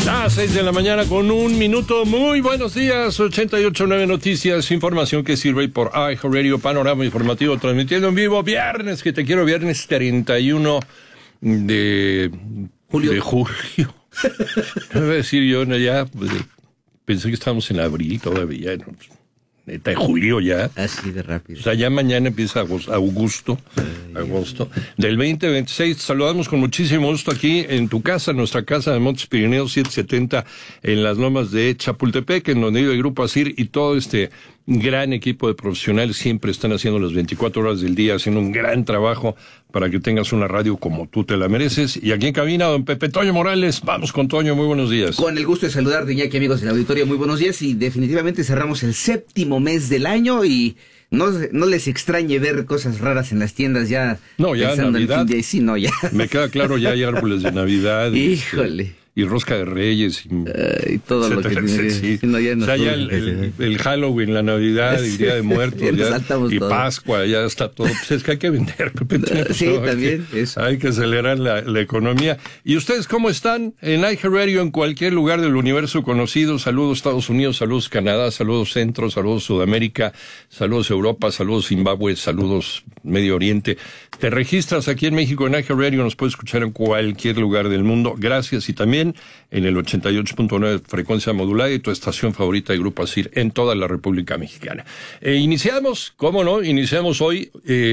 6 de la mañana con 1 minuto. Muy buenos días. 88.9 Noticias, información que sirve por iHeartRadio, panorama informativo transmitiendo en vivo viernes, que te quiero, viernes 31 de julio. No voy a decir yo, no, ya pensé que estábamos en abril todavía, ¿no? Neta, de julio ya. Así de rápido. O sea, ya mañana empieza agosto. Del 2026, saludamos con muchísimo gusto aquí en tu casa, nuestra casa de Montes Pirineos 770, en las lomas de Chapultepec, en donde vive el Grupo ASIR y todo este gran equipo de profesionales siempre están haciendo las 24 horas del día, haciendo un gran trabajo para que tengas una radio como tú te la mereces. Y aquí en cabina, don Pepe Toño Morales. Vamos con Toño, muy buenos días. Con el gusto de saludar, Iñaki, amigos del auditorio, muy buenos días. Y definitivamente cerramos el 7º mes del año y no les extrañe ver cosas raras en las tiendas ya. No, ya Navidad. Sí, no, ya. Me queda claro, ya hay árboles de Navidad. Híjole. Y rosca de Reyes y todo lo que tiene. Sí. No, ya o sea, ya el Halloween, la Navidad, el Día de Muertos, y todo. Pascua, ya está todo. Pues es que hay que vender, Pepe. Sí, también. Eso. Hay que acelerar la economía. ¿Y ustedes cómo están? En iHeartRadio, en cualquier lugar del universo conocido. Saludos Estados Unidos, saludos Canadá, saludos Centro, saludos Sudamérica, saludos Europa, saludos Zimbabue, saludos Medio Oriente. Te registras aquí en México en iHeartRadio, nos puedes escuchar en cualquier lugar del mundo. Gracias. Y también en el 88.9 frecuencia modulada y tu estación favorita de Grupo ASIR en toda la República Mexicana. Iniciamos, ¿cómo no? Iniciamos hoy